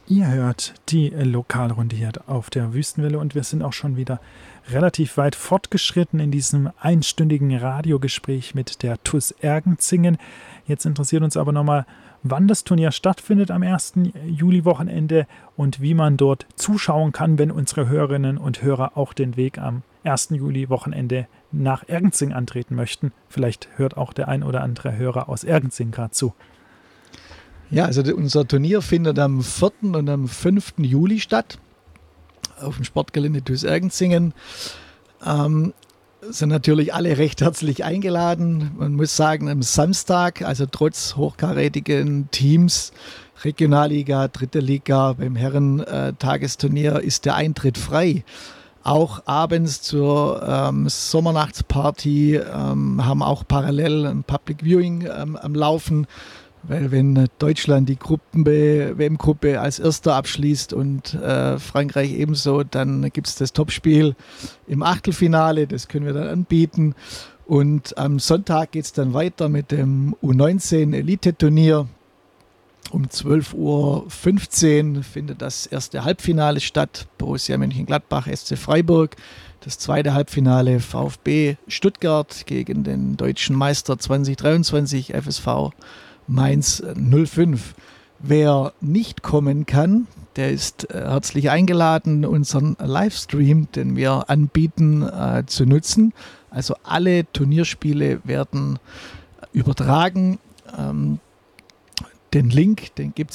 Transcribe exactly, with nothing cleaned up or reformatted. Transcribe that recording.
Ihr hört die Lokalrunde hier auf der Wüstenwelle und wir sind auch schon wieder relativ weit fortgeschritten in diesem einstündigen Radiogespräch mit der T U S Ergenzingen. Jetzt interessiert uns aber nochmal, wann das Turnier stattfindet am ersten Juli-Wochenende und wie man dort zuschauen kann, wenn unsere Hörerinnen und Hörer auch den Weg am ersten Juli-Wochenende nach Ergenzing antreten möchten. Vielleicht hört auch der ein oder andere Hörer aus Ergenzing gerade zu. Ja, also unser Turnier findet am vierten und am fünften Juli statt auf dem Sportgelände T U S Ergenzingen. Ähm, sind natürlich alle recht herzlich eingeladen. Man muss sagen, am Samstag, also trotz hochkarätigen Teams, Regionalliga, dritte Liga, beim Herren-Tagesturnier ist der Eintritt frei. Auch abends zur ähm, Sommernachtsparty ähm, haben auch parallel ein Public Viewing ähm, am Laufen. Weil wenn Deutschland die Gruppen-W M-Gruppe als Erster abschließt und äh, Frankreich ebenso, dann gibt es das Topspiel im Achtelfinale, das können wir dann anbieten. Und am Sonntag geht es dann weiter mit dem U neunzehn Elite-Turnier. Um zwölf Uhr fünfzehn findet das erste Halbfinale statt. Borussia Mönchengladbach, S C Freiburg. Das zweite Halbfinale VfB Stuttgart gegen den deutschen Meister zwanzig dreiundzwanzig F S V Mainz null fünf. Wer nicht kommen kann, der ist äh, herzlich eingeladen, unseren Livestream, den wir anbieten, äh, zu nutzen. Also alle Turnierspiele werden übertragen. Ähm, den Link, den gibt